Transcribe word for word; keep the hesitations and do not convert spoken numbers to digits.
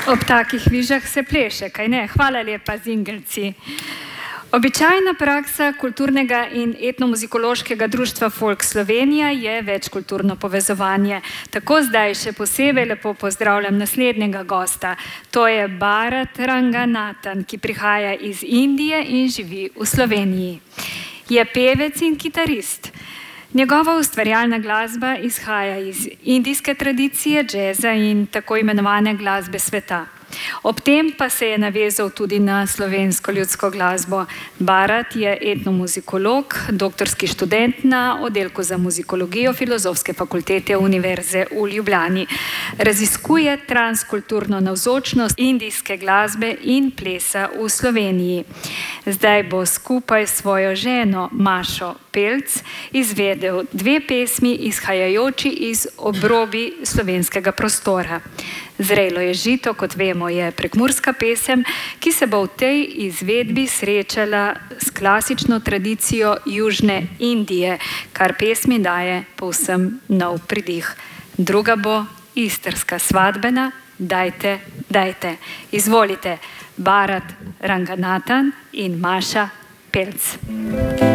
Ob takih vižah se pleše, kaj ne? Hvala lepa, Zingelci. Običajna praksa Kulturnega in etnomuzikološkega društva Folk Slovenija je večkulturno povezovanje. Tako zdaj še posebej lepo pozdravljam naslednjega gosta. To je Bharat Ranganathan, ki prihaja iz Indije in živi v Sloveniji. Je pevec in kitarist. Njegova ustvarjalna glasba izhaja iz indijske tradicije, džeza in tako imenovane glasbe sveta. Ob tem pa se je navezal tudi na slovensko ljudsko glasbo. Bharat je etnomuzikolog, doktorski študent na oddelku za muzikologijo Filozofske fakultete Univerze v Ljubljani. Raziskuje transkulturno navzočnost indijske glasbe in plesa v Sloveniji. Zdaj bo skupaj s svojo ženo Mašo Pelc izvedel dve pesmi, izhajajoči iz obrobi slovenskega prostora. Zrelo je žito, kot vemo, je prekmurska pesem, ki se bo v tej izvedbi srečala s klasično tradicijo Južne Indije, kar pesmi daje povsem nov pridih. Druga bo istrska svadbena, Dajte, dajte. Izvolite, Bharat Ranganathan in Maša Pelc.